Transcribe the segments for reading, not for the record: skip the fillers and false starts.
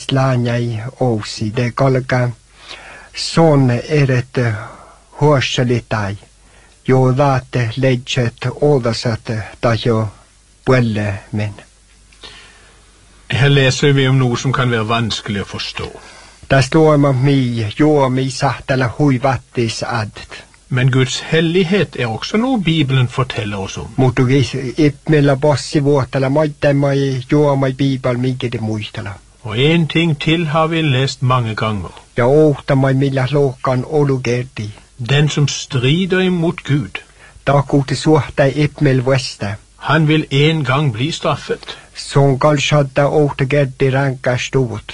slaanjai ousi, de kalka son eret huossalitai, jo vaate leidset oldasat tajo puelle men. Her læser vi om noe som kan være vanskelig å forstå. Der står om mi sahtala huivattis adt. Men Guds hellighet er også noe Bibelen forteller oss om. Mutta ipmellä bossi vuotella mai juomai Bibel minkä de muistella. Og en ting til har vi lest mange ganger. Ja ohtamai millä lohkan olugerdi. Den som strider imot Gud, Da kuuti suhta ipmel vesta. han vil en gang bli straffet. Son kalshadda ohtagerdi ranka stort.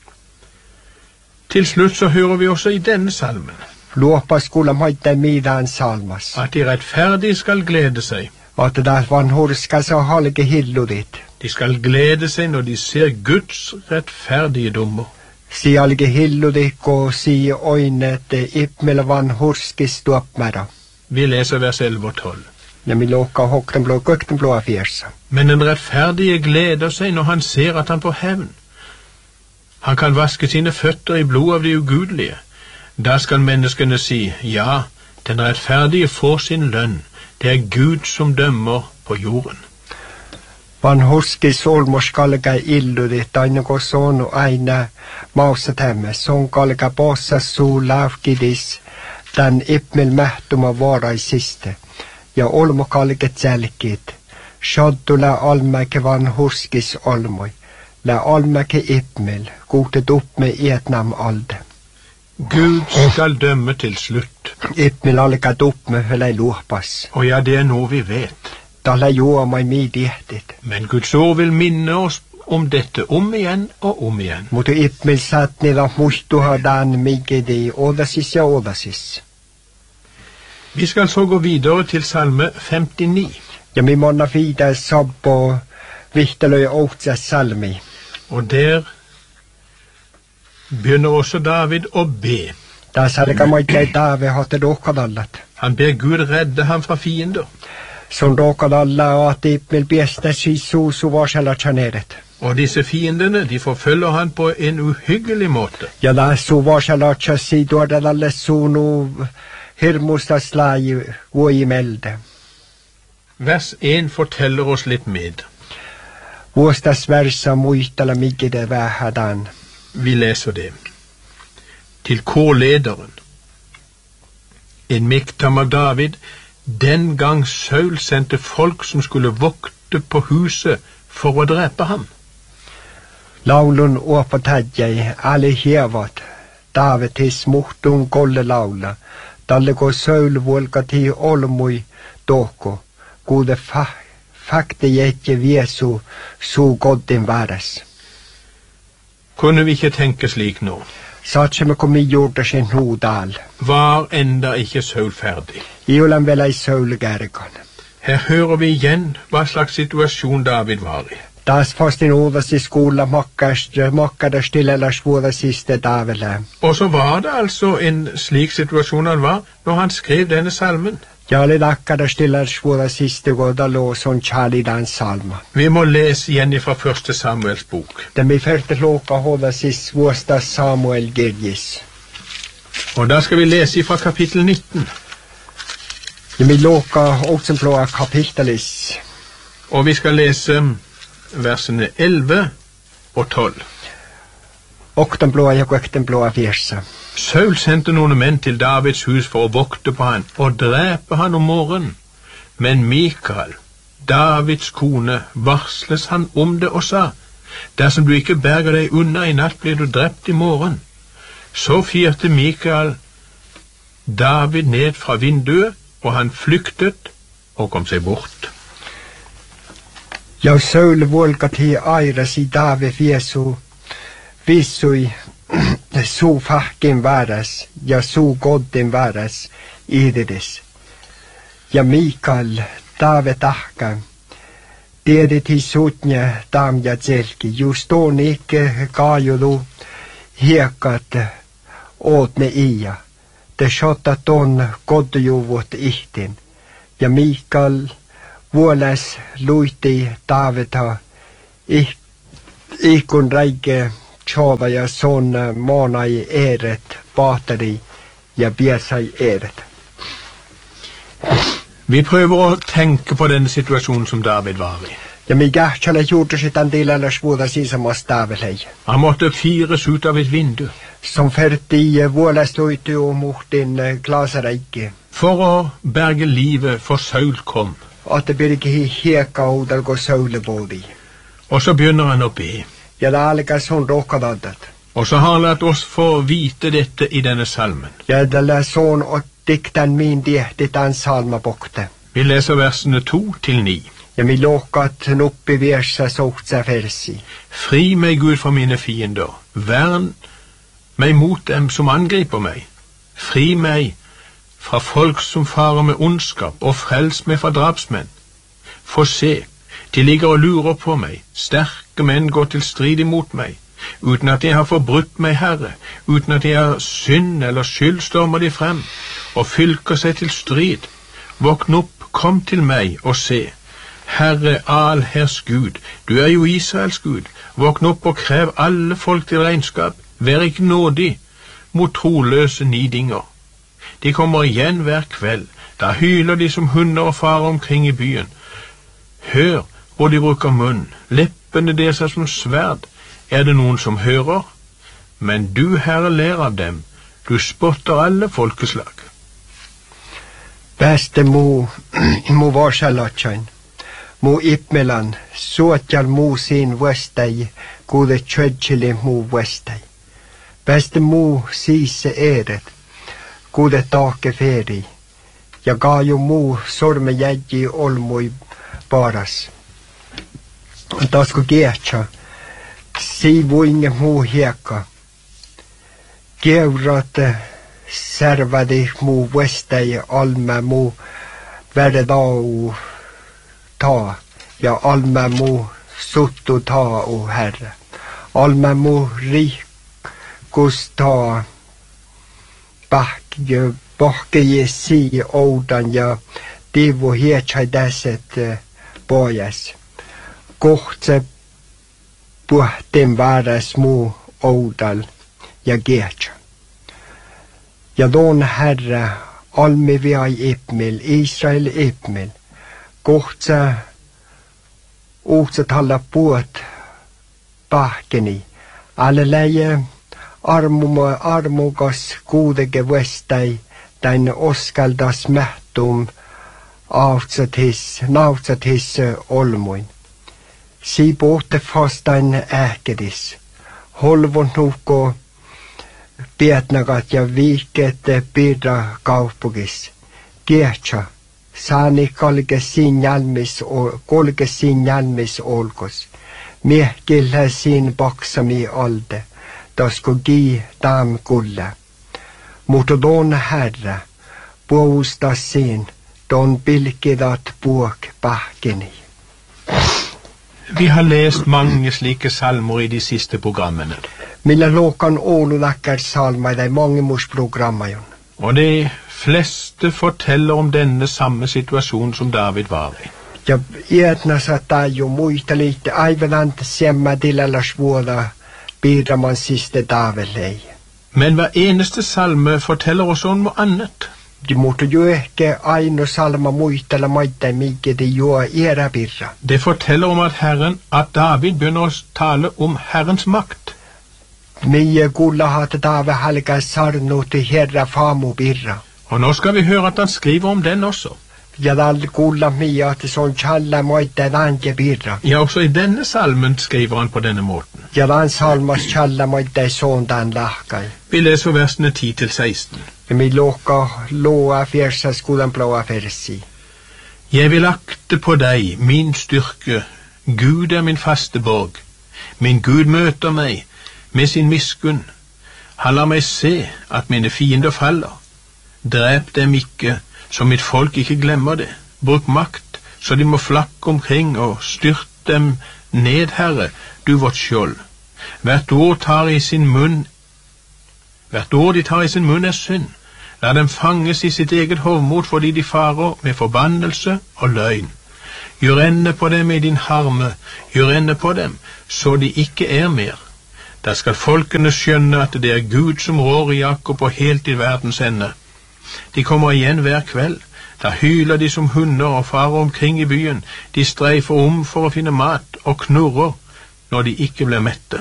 Til slutt så hører vi også i denne salmen Luopas kuulla maittai midaan salmas. at de rettferdige skal glede seg. Että där vanhurska så halke hilludit. De skal glede seg når de ser Guds rettferdige dommer. Si halke hilludit ko si oinet ipmel vanhurskis tuopmära. Vi leser vers 11 og 12. Ja mi lokka hokten blå kökten blå fjersa. Men den rettferdige gleder seg når han ser at han får hevn. Han kan vaske sine føtter i blod av de ugudelige. Da skal menneskene si, ja, den rettferdige får sin lønn. Det er Gud som dømmer på jorden. Vanhurskis olmos kalka illudit aina ko sonu aina mausatemme. Son kalka bossa suu laufkidis tän ipmel mähtuma vaaraisiste. Ja olmo kalke tjälkit. Shoddula almäke vanhurskis olmoi. La almäke ipmel. Kuutet upp med etnam alde. Gud skal dømme til slutt. Ipmel alkat upp med hölei luopas. Og ja, det er noe vi vet. Tällä juomai miidihtit. Men Guds ord vil minne oss om dette om igjen og om igjen. Mutta ipmel saat niillä muistuhadaan minkedi odasis ja odasis. Vi skal så gå videre til salme 59. Ja mi monna fida sabbo vihtelöi ohtsas salmi. Og der begynner også David å be. Da salka maittai Daave hotte dohkadallat. Han ber Gud redde ham fra fiender. Son dohkadalla at ipmel biesta sisu suvasella chaneret. Og disse fiendene, de forfølger han på en uhyggelig måte. Ja da suvasella chasi duardalalle sunu hirmusta slai vuimelde. Vers 1 forteller oss litt med. Vuostas versa muistella mikide vähädan. Vi leser det. Til K-lederen. En Miktam av David, den gang Saul sendte folk som skulle vokte på huset for å drepe ham. Laulun uopatadjai alle hievat. Davitis muhtun kolle laula. Dalle ko Saul vuolkati olmui tohko. Kuude fakte jätje viesu suu koddin vääräs. Kunne vi ikke tenke slik nå? Satsemme komi gjorda sin hudal. Var enda ikke Saul ferdig? Iulan vielä i Saul-gärgan. Her hører vi igjen hva slags situasjon David var i. Taas fastin uudas i skuulla makkada stillelas vuodasiste Daavelle. Og så var det altså en slik situasjon han var når han skrev denne salmen. Ja oli lakkada stillelas vuodasiste godalo son chalidan salma. Vi må lese igjen fra 1. Samuels bok. Den vi fyrte loka hodasis vuosta Samuel Girgis. Og da skal vi lese fra kapittel 19. Den vi loka otsenplåa kapitelis. Og vi skal lese versene 11 og 12. Oktenblåa ja kuektenblåa fjersa. Saul sendte noen menn til Davids hus for å vokte på han og drepe han om morgenen. Men Mikael, Davids kone, varsles han om det og sa, dersom du ikke berger deg unna i natt, blir du drept i morgen. Så firte Mikael David ned fra vinduet, og han flyktet og kom seg bort. Ja Saul vuolkati airas i Daave fiesu, vissui suu fahkin vääräs ja suu koddin vääräs iidides. Ja Mikael Daave tahka, tiedeti sutnja tam ja tselki, just on ikke kaajulu hiekat ootne iia. Te shotat on kodjuvut ihtin. Ja Mikael vuolas luiti Daaveta ihkun räike tjava ja sån mana i eret bateri, ja ber seg eret. Vi prøver å tenke på denne situasjonen som David var i. Ja mi gärtsala gjorde sitt en del eller svoda sisa mastavelei. Han måtte fyres ut av et vindu. Som ferdi våla stod og mot din glasareike. For å berge livet for Saul kom. At det blir ikke heka og der går Saule både. Og så begynner han å be. Ja det er allega sånn råkadaddet. Og så har han latt oss få vite dette i denne salmen. Ja det er sånn og dikten min ditt en salma bokte. Vi leser versene 2-9. Ja mi låkat upp i versa sotsa versi. Fri meg, Gud, for mine fiender. Vern meg mot dem som angriper meg. Fri meg fra folk som farer med ondskap, og frels meg fra drapsmenn. For se, de ligger og lurer på meg. Sterke menn går til strid imot meg. Uten at de har forbrutt meg, Herre, uten at de har synd eller skyld, stormer de frem, og fylker seg til strid. Våkn opp, kom til meg og se. Herre, allherrs Gud, du er jo Israels Gud. Våkn opp og krev alle folk til regnskap. Vær ikke nådig mot troløse nidinger. De kommer igjen hver kveld. Da hyler de som hunder og farer omkring i byen. Hør hvor de bruker munn. Leppene deres er som sverd. Er det noen som hører? Men du, Herre, ler av dem. Du spotter alle folkeslag. Beste mo varsalatjain. Mo ipmelan, såtjal mo sin vestei, gode tjödjeli mo vestei. Beste mo sise eret, gode take feri. Jag ga jo mo sorme jäggi olmoi baras. Da sko getja, si vo inge mo heka. Geurate servadi mo vestei alme mo verdau ta, ja alme mo sutto ta, o Herre. Alme mo rikus ta, bakke je si oudan, ja divo hietsai deset bojas. Kohtse puhten varas mo oudal, ja getja. Ja don Herre, alme viai ipmil, Israel ipmil. Kohtsa talla puot pahkeni. Alle leie armugas kuudege vestai, tän oskaldas mähtum nautsatis olmuin. Si puhutte fastain ähkedis. Holvon nuhko pietnagat ja viiket piirra kaupugis. Kiehtsa. Saani kolke siin jälmis olkos. Miehkillä siin baksami alde, tasko gi dam kulle. Mutta don Herre, puhusta siin, don pilkidat puok pahkeni. Vi har lest mange slike salmer i de siste programmene. Millä låkan ålulakkar salma i de mange morsprogrammajon. Og de fleste forteller om denne samme situasjon som David var i. Ja etna saattaa jo muista liitte aivan anta siemmä tilälläs vuoda piirraman siste Davidlei. Men hver eneste salme forteller oss om noe annet. De måtte jo ikke aino salma muistella maittain mikä de juo era pirra. Det forteller om at David begynner å tale om Herrens makt. Mie kulla hata David halka sarnu til herra famu pirra. Og nå skal vi høre at han skriver om den også. Ja dal kulla mie at sånn challa maittain anke pirra. Ja, også i denne salmen skriver han på denne måten. Ja dan salmas challa maittain sånn dan lahkai. Vi leser versene 10-16. Mi loa fjersa skudan blåa fersi. Jeg vil akte på deg, min styrke. Gud er min faste borg. Min Gud møter meg med sin miskunn. Han lar meg se at mine fiender faller. Drep dem ikke, så mitt folk ikke glemmer det. Bruk makt, så de må flakke omkring, og styrt dem ned, Herre, du vårt skjold. Hvert ord de tar i sin munn er synd. La dem fanges i sitt eget hovmod, fordi de farer med forbannelse og løgn. Gjør ende på dem i din harme, gjør ende på dem, så de ikke er mer. Da skal folkene skjønne at det er Gud som rår i Jakob og helt til verdens ende. De kommer igjen hver kveld. Da hyler de som hunder og farer omkring i byen. De streifer om for å finne mat og knurrer når de ikke blir mette.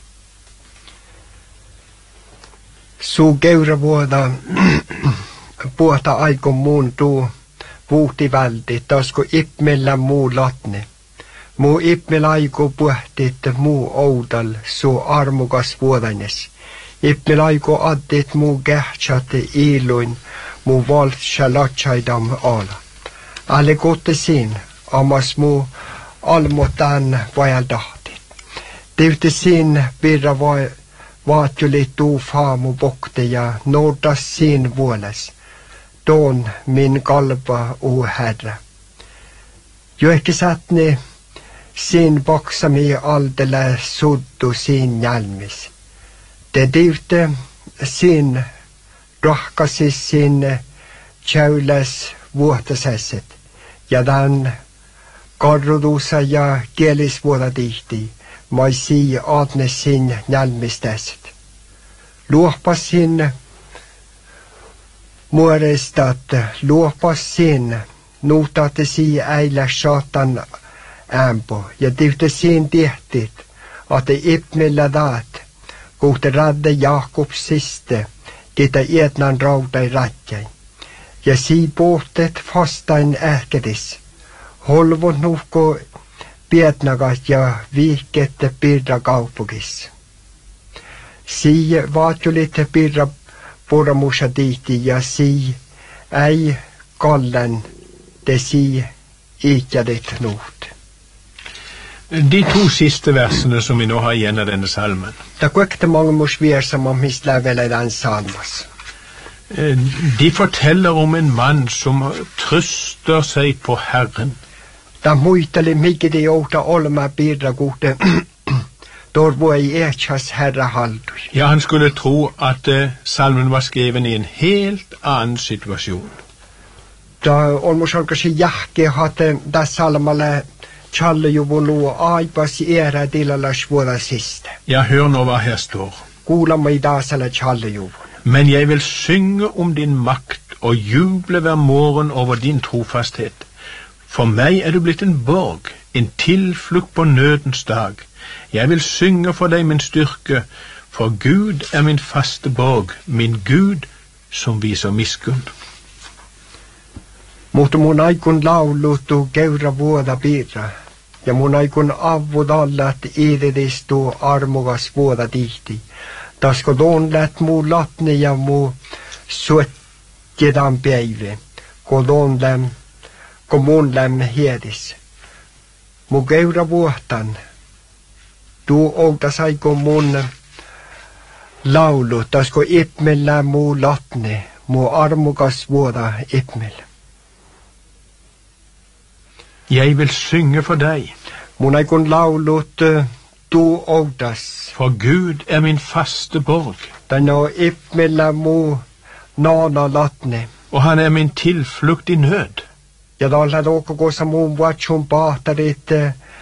Så gaura vuoda puota aiko muun tuu vuuti välti, tasko ipmellä muu latne. Muu ipmellä aiko puhtit muu oudal, so armukas vuodaines. Ipmellä aiko addit muu kähtsat iluin, muu valtsä latsaidam ala. Alle kotte sin, amas muu almotan vajaldahti. Tivti sin virra vaatjuli tuu faamu bokte ja noudas sin vuoles. Don min kalpa, o Herre. Jo ikke sattne sin baksami aldele suddu sin hjelmis. Det divte sin rahkasi sin tjaules vuotasesset, ja dan karrudusa ja kielis vuoda tihti, mai sii aadne sin hjelmistesset. Luopas sin muorestat, luopas sin, nuutaate sii äillä saatan ämpo, ja tivte sin tihtit, at ipmillä daat, kuhte radde Jakob siste, kita etnan raudai ratjai. Ja sii pohtet fastain ähkedis, holvot nuhko pietnagat ja viikette pirra kaupugis. Sii vaatjulit pirra puramusa tihti ja sii ei kallen te sii itjadit nuht. De to siste versene som vi nå har igjen av denne salmen. Det går ikke mange mors verser man mislever den salmas. De forteller om en mann som trøster seg på Herren. Det muitali mykje de åta olma birra gode, dår hvor jeg ekjas herre haldur. Ja, han skulle tro at salmen var skreven i en helt annen situasjon. Da olmos olkasi jahke hatte da salmale Challe jo vonu aipas era dilalas vuoda siste. Ja, hør nå hva her står. Kuulama i dasala challe jo. Men jeg vil synge om din makt og juble hver morgen over din trofasthet. For meg er du blitt en borg, en tilflukt på nødens dag. Jeg vil synge for deg min styrke, for Gud er min faste borg, min Gud som viser miskunn. Mutta mun aikun laulutu keura vuoda pirra, ja mun aikun avvudallat iiridistu armugas vuoda tihti. Tasko don lät mu latne ja mu suetjedan päive, ko mun läm hiedis. Mu keura vuotan, tuu outas aiko mun laulu, tasko ipmellä mu latne, mu armugas vuoda ipmellä. Jeg vil synge for deg. Mun aikun laulut tu outas. For Gud er min faste borg. Tano ipmellä mu nana latne. Og han er min tilflukt i nød. Ja dalla dokokosa mun vuotsun pahtarit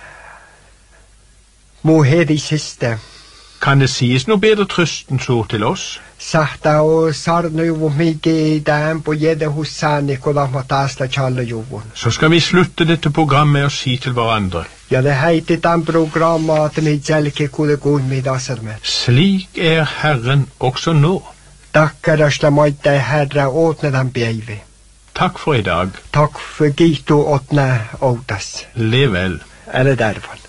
mu hedisiste. Kan det sies noe bedre trøstens ord til oss? Sahta o sarnuvu miki dam på jede hussani kodama tasla challe juvun. Så skal vi slutte dette programmet og si til hverandre. Ja det heiti den programmet at ni jelke kude gulmi dasarmet. Slik er Herren også nå. Takkarasla maite herra åtne den beivi. Takk for i dag. Takk for gitu åtne åtas. Lev vel. Eller derfall.